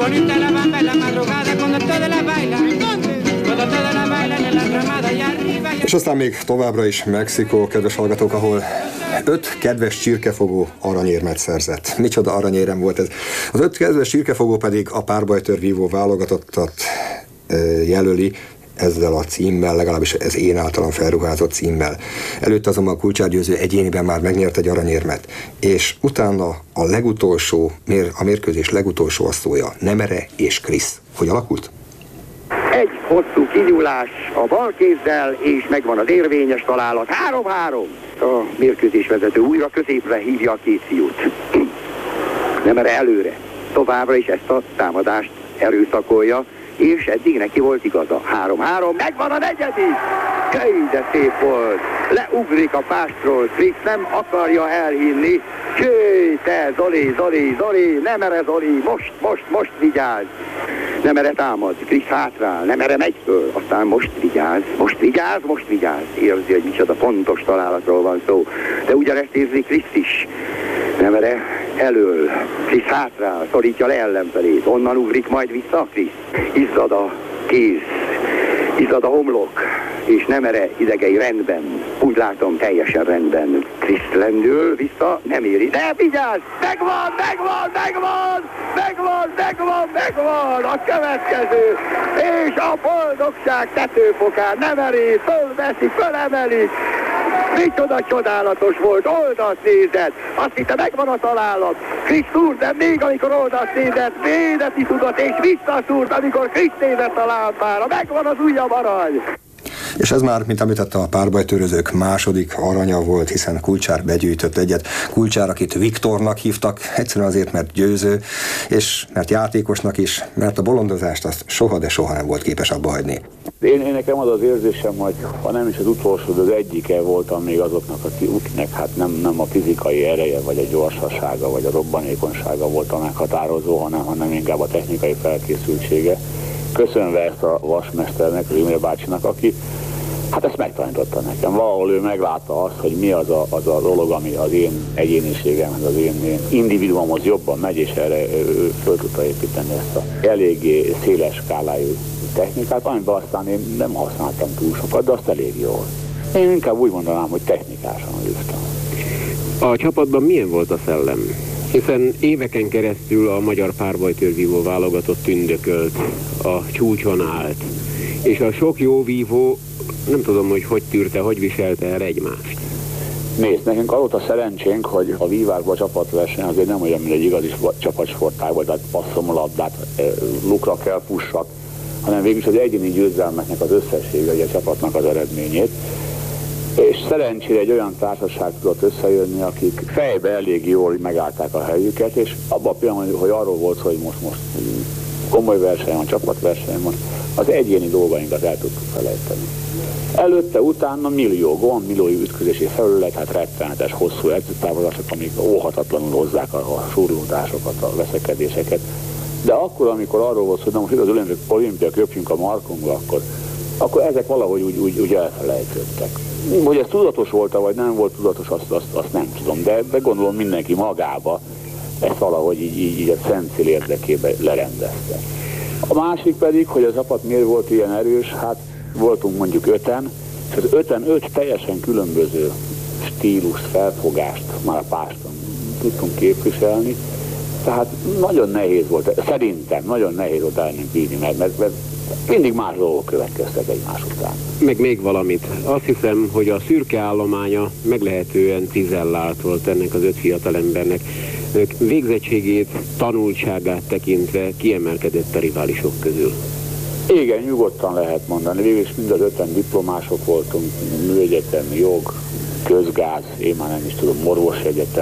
bonita la bamba en la madrugada cuando todas la bailan. Cuando todas la bailan en la ramada y arriba. És aztán még továbbra is Mexikó, kedves hallgatók, ahol 5 kedves csirkefogó aranyérmet szerzett. Micsoda aranyérem volt ez. Az 5 kedves csirkefogó pedig a párbajtőr vívó válogatottat jelöli, ezzel a címmel, legalábbis ez én általam felruházott címmel. Előtte azonban a Kulcsár Győző egyéniben már megnyert egy aranyérmet, és utána a legutolsó, a mérkőzés legutolsó osztója, Nemere és Krisz. Hogy alakult? Egy hosszú kinyúlás a bal kézzel, és megvan az érvényes találat. 3-3. A mérkőzés vezető újra középre hívja a két fiút. Nemere előre. Továbbra is ezt a támadást erőszakolja, és eddig neki volt igaza. 3-3, megvan a negyedik! Köly, de szép volt! Leugrik a pástról, Krisz nem akarja elhinni. Köly, te, Zoli, Nemere Zoli, most vigyázz! Nemere támad, Krisz hátrál, Nemere megy föl, aztán most vigyázz! Érzi, hogy micsoda pontos találatról van szó. De ugyanezt érzi Krisz is. Nemere elől, Krisz hátrál, szorítja le ellenfelét, onnan ugrik majd vissza Krisz. Izzad a kéz, izzad a homlok, és Nemere idegei rendben, úgy látom teljesen rendben. Krisz lendül, vissza, nem éri, de vigyázz! Megvan! A következő, és a boldogság tetőfokán Nemeré fölveszi, fölemeli. Micsoda csodálatos volt, oldalt nézett, azt hitte megvan a találat. Krisz szúrt, de még amikor oldalt nézett, védeti tudott, és visszaszúrt, amikor Krisz nézett a lámpára. Megvan az újabb arany. És ez már, mint említette, a párbajtőrözők második aranya volt, hiszen Kulcsár begyűjtött egyet. Kulcsár, akit Viktornak hívtak, egyszerűen azért, mert győző, és mert játékosnak is, mert a bolondozást azt soha, de soha nem volt képes abba hagyni. Én nekem az az érzésem, hogy ha nem is az utolsó, de az egyike voltam még azoknak, akiknek hát nem a fizikai ereje, vagy a gyorsasága, vagy a robbanékonysága volt a meghatározó, hanem inkább a technikai felkészültsége. Köszönve ezt a vasmesternek, az Imre bácsinak, aki hát ezt megtanította nekem. Valahol ő meglátta azt, hogy mi az a dolog, ami az én egyéniségemhez, az én individuumhoz jobban megy, és erre ő föl tudta építeni ezt a eléggé széles skálájú technikát, amiben aztán én nem használtam túl sokat, de azt elég jól. Én inkább úgy mondanám, hogy technikásan űztem. A csapatban milyen volt a szellem? Hiszen éveken keresztül a magyar párbajtőrvívó válogatott tündökölt, a csúcson állt, és a sok jó vívó nem tudom, hogy tűrte, hogy viselte el egymást. Nézd, nekünk adott a szerencsénk, hogy a vívásban a csapatverseny azért nem olyan, mint egy igazi csapatsportágban, tehát passzom a labdát, lukra kell, pussak, hanem végülis az egyéni győzelmeknek az összessége, a csapatnak az eredményét. És szerencsére egy olyan társaság tudott összejönni, akik fejbe elég jól megállták a helyüket, és abban a pillanatban, hogy arról volt, hogy most komoly verseny van, csapatverseny van, az egyéni dolgainkat el tudtuk felejteni. Előtte, utána millió ütközési felület, hát rettenetes, hosszú edzőtávozások, amik óhatatlanul hozzák a súrlódásokat, a veszekedéseket. De akkor, amikor arról volt, hogy na most az olimpia köpjünk a markunkba, akkor ezek valahogy úgy elfelejtődtek. Hogy ez tudatos volt-e, vagy nem volt tudatos, azt nem tudom, de gondolom mindenki magába ezt valahogy így a szent cél érdekében lerendezte. A másik pedig, hogy a csapat miért volt ilyen erős, hát voltunk mondjuk 5-en, és az 5-en 5 teljesen különböző stílust, felfogást már a páston tudtunk képviselni, tehát nagyon nehéz volt, szerintem nagyon nehéz volt elnünk bírni, mert mindig más dolgok következtek egymás után. Meg még valamit. Azt hiszem, hogy a szürke állománya meglehetően cizellált volt ennek az 5 fiatalembernek. Ők végzettségét, tanultságát tekintve kiemelkedett a riválisok közül. Igen, nyugodtan lehet mondani. Végülis mind az 5-en diplomások voltunk, műegyetem, jog, közgáz, én már nem is tudom, orvosi egyetem.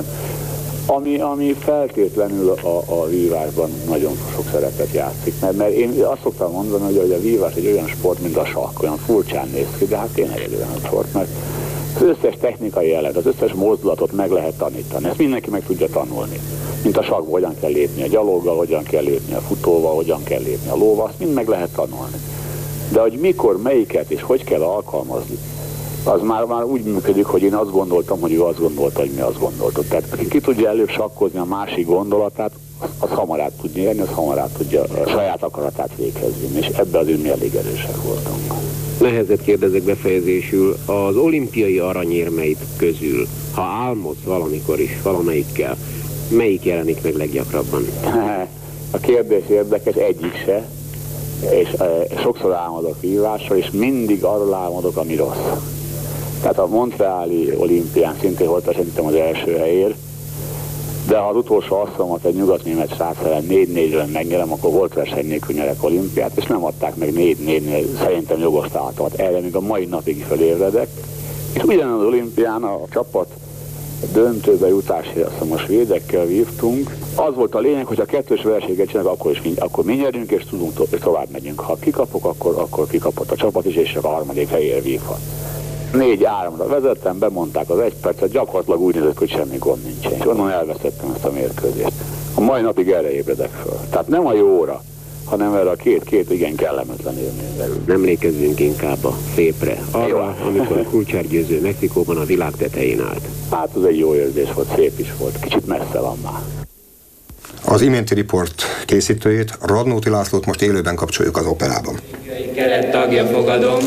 Ami feltétlenül a vívásban nagyon sok szerepet játszik, mert én azt szoktam mondani, hogy a vívás egy olyan sport, mint a sakk, olyan furcsán néz ki, de hát tényleg egy olyan sport, mert az összes technikai jelet, az összes mozdulatot meg lehet tanítani, ezt mindenki meg tudja tanulni. Mint a sakkban, hogyan kell lépni a gyaloggal, hogyan kell lépni a futóval, hogyan kell lépni a lóval, azt mind meg lehet tanulni. De hogy mikor, melyiket és hogy kell alkalmazni, az már úgy működik, hogy én azt gondoltam, hogy ő azt gondolta, hogy mi azt gondoltuk. Tehát aki ki tudja előbb sakkozni a másik gondolatát, az hamar át tud nyerni, az hamar át tudja a saját akaratát végezzni, és ebben azért mi elég erősek voltunk. Nehezet kérdezek befejezésül, az olimpiai aranyérmeit közül, ha álmodsz valamikor is valamelyikkel, melyik jelenik meg leggyakrabban? A kérdés érdekes, egyik se, és sokszor álmodok vívásról, és mindig arról álmodok, ami rossz. Tehát a Montreali olimpián szintén volt szerintem az első helyér, de ha az utolsó asszalmat egy nyugatnémet srác ellen 4-4-ről megnyerem, akkor volt verseny nélkül nyerek olimpiát, és nem adták meg 4-4-nél szerintem jogos táltat. Erre még a mai napig felébredek. És ugyanaz az olimpián a csapat döntőbe jutásért, azt a svédekkel vívtunk. Az volt a lényeg, hogy a kettős versenyeket csinálunk, akkor mi nyerünk, és tudunk tovább megyünk. Ha kikapok, akkor kikapott a csapat is, és csak a harmadik helyére vívhat. 4-3-ra vezettem, bemondták az 1 percet, gyakorlatilag úgy nézett, hogy semmi gond nincsen. És onnan elvesztettem ezt a mérkőzést. A mai napig erre ébredek föl. Tehát nem a jóra, hanem erre a két igen kellemetlen élmény. Emlékezzünk inkább a szépre. Arra, amikor Kulcsár Győző Mexikóban a világ tetején állt. Hát az egy jó érzés volt, szép is volt. Kicsit messze van már. Az iménti riport készítőjét, Radnóti Lászlót most élőben kapcsoljuk az operában. Keret tagja fogadom,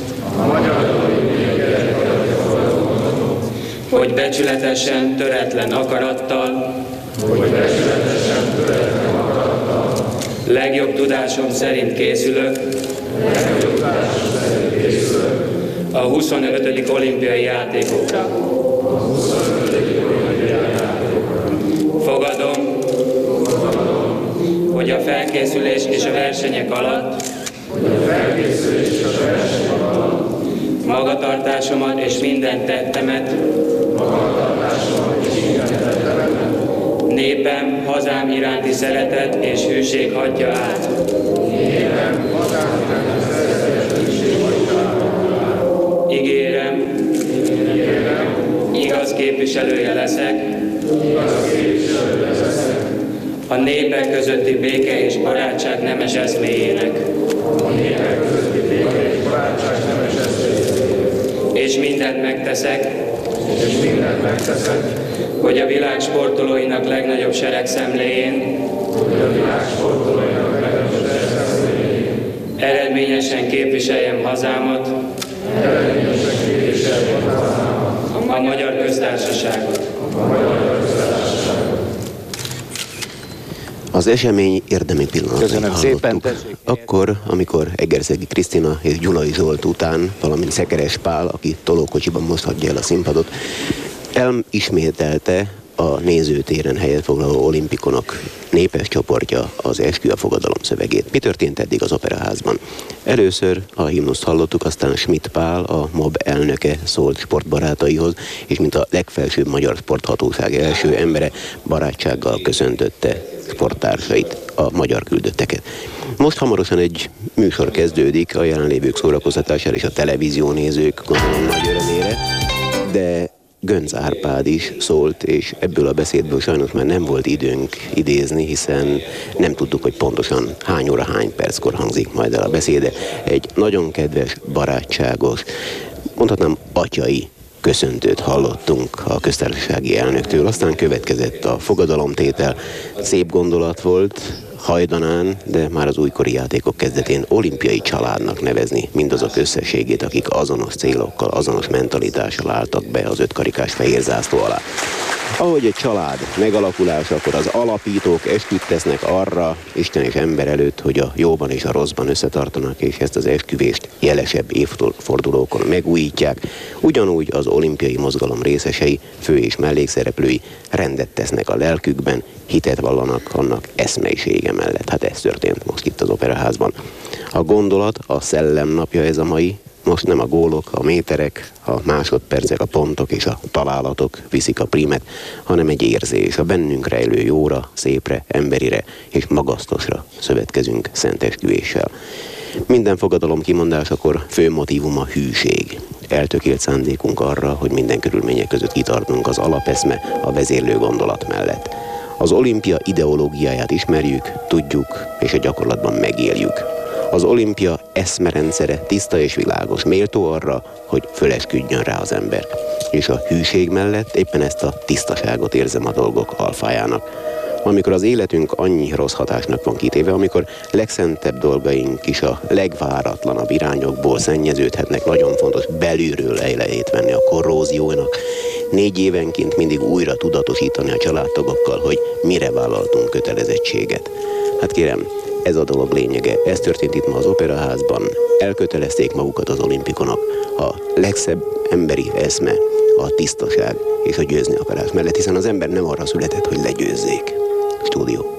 hogy becsületesen, töretlen akarattal, legjobb tudásom szerint készülök a 25. olimpiai játékokra. Fogadom, hogy a felkészülés és a versenyek alatt magatartásomat és minden tettemet népem, hazám iránti szeretet és hűség hagyja át. Ígérem, igaz képviselője leszek a népek közötti béke és barátság nemes eszméjének. És mindent megteszek, hogy a világ sportolóinak legnagyobb seregszemléjén eredményesen képviseljem hazámat, a Magyar Köztársaságot. Az esemény érdemi pillanatait hallottuk. Akkor, amikor Egerszegi Krisztina és Gyulai Zsolt után, valamint Szekeres Pál, aki tolókocsiban mozhatja el a színpadot, elismételte a nézőtéren helyet foglaló olimpikonok népes csoportja az Eskü a fogadalom szövegét. Mi történt eddig az Operaházban? Először a himnuszt hallottuk, aztán Schmidt Pál, a MOB elnöke szólt sportbarátaihoz, és mint a legfelsőbb magyar sporthatóság első embere barátsággal köszöntötte sporttársait, a magyar küldötteket. Most hamarosan egy műsor kezdődik a jelenlévők szórakoztatására és a televízió nézők gondolom nagy örömére, de Göncz Árpád is szólt, és ebből a beszédből sajnos már nem volt időnk idézni, hiszen nem tudtuk, hogy pontosan hány óra, hány perckor hangzik majd el a beszéde. Egy nagyon kedves, barátságos, mondhatnám atyai köszöntőt hallottunk a köztársasági elnöktől, aztán következett a fogadalomtétel. Szép gondolat volt, hajdanán, de már az újkori játékok kezdetén olimpiai családnak nevezni mindazok összességét, akik azonos célokkal, azonos mentalitással álltak be az ötkarikás fehér zászló alá. Ahogy egy család megalakulásakor az alapítók esküt tesznek arra, Isten és ember előtt, hogy a jóban és a rosszban összetartanak, és ezt az esküvést jelesebb évfordulókon megújítják, ugyanúgy az olimpiai mozgalom részesei, fő- és mellékszereplői rendet tesznek a lelkükben, hitet vallanak annak eszmeisége mellett. Hát ez történt most itt az Operaházban. A gondolat, a szellem napja ez a mai. Most nem a gólok, a méterek, a másodpercek, a pontok és a találatok viszik a prímet, hanem egy érzés, a bennünk rejlő jóra, szépre, emberire és magasztosra szövetkezünk szent esküvéssel. Minden fogadalom kimondásakor fő motívum a hűség. Eltökélt szándékunk arra, hogy minden körülmények között kitartunk az alapeszme, a vezérlő gondolat mellett. Az olimpia ideológiáját ismerjük, tudjuk és a gyakorlatban megéljük. Az olimpia eszmerendszere tiszta és világos, méltó arra, hogy fölesküdjön rá az ember. És a hűség mellett éppen ezt a tisztaságot érzem a dolgok alfájának. amikor az életünk annyi rossz hatásnak van kitéve, amikor legszentebb dolgaink is a legváratlanabb irányokból szennyeződhetnek, nagyon fontos belülről elejét venni a korróziónak, 4 évenként mindig újra tudatosítani a családtagokkal, hogy mire vállaltunk kötelezettséget. Hát kérem, ez a dolog lényege. Ez történt itt ma az Operaházban. Elkötelezték magukat az olimpikonok. A legszebb emberi eszme a tisztaság és a győzni akarás mellett, hiszen az ember nem arra született, hogy legyőzzék. Stúdió.